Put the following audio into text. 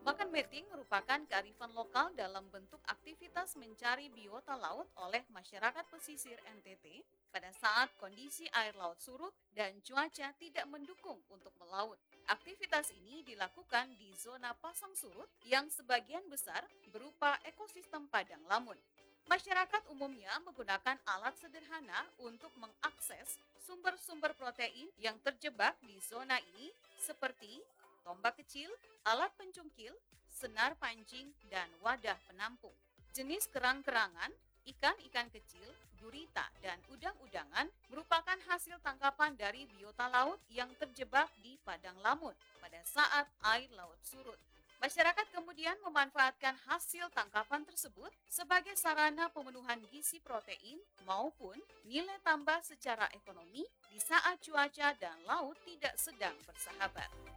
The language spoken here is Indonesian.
Makan meting merupakan kearifan lokal dalam bentuk aktivitas mencari biota laut oleh masyarakat pesisir NTT pada saat kondisi air laut surut dan cuaca tidak mendukung untuk melaut. Aktivitas ini dilakukan di zona pasang surut yang sebagian besar berupa ekosistem padang lamun. Masyarakat umumnya menggunakan alat sederhana untuk mengakses sumber-sumber protein yang terjebak di zona ini seperti tombak kecil, alat pencungkil, senar pancing, dan wadah penampung. Jenis kerang-kerangan, ikan-ikan kecil, gurita, dan udang-udangan merupakan hasil tangkapan dari biota laut yang terjebak di padang lamun pada saat air laut surut. Masyarakat kemudian memanfaatkan hasil tangkapan tersebut sebagai sarana pemenuhan gizi protein maupun nilai tambah secara ekonomi di saat cuaca dan laut tidak sedang bersahabat.